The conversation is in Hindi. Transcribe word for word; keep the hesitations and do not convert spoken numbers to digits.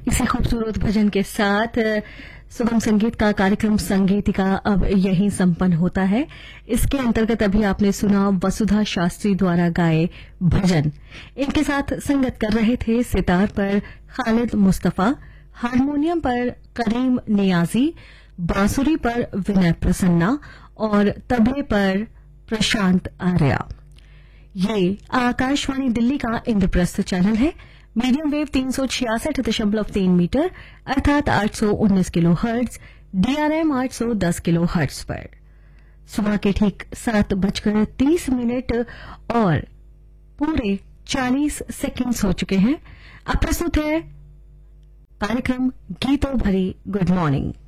इसी खूबसूरत भजन के साथ सुगम संगीत का कार्यक्रम संगीतिका अब यहीं संपन्न होता है। इसके अंतर्गत अभी आपने सुना वसुधा शास्त्री द्वारा गाए भजन। इनके साथ संगत कर रहे थे सितार पर खालिद मुस्तफा, हारमोनियम पर करीम नियाजी, बांसुरी पर विनय प्रसन्ना और तबले पर प्रशांत आर्या। ये आकाशवाणी दिल्ली का इंद्रप्रस्थ चैनल है। मीडियम वेव तीन सौ छियासठ दशमलव तीन मीटर अर्थात आठ सौ उन्नीस किलो हर्ट्ज, डीआरएम आठ सौ दस किलो हर्ट्ज पर सुबह के ठीक सात बजकर तीस मिनट और पूरे चालीस सेकंड्स हो चुके हैं। अब प्रस्तुत है कार्यक्रम गीतों भरी गुड मॉर्निंग।